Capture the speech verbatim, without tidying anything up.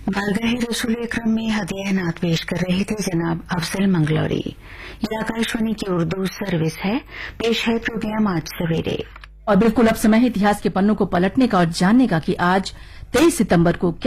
बारगाहे रसूल अकरम में हदिया नात पेश कर रहे थे जनाब अफजल मंगलौरी। ये आकाशवाणी की उर्दू सर्विस है। पेश है प्रोग्राम आज सवेरे। और बिल्कुल अब समय है इतिहास के पन्नों को पलटने का और जानने का कि आज तेईस सितंबर को क्या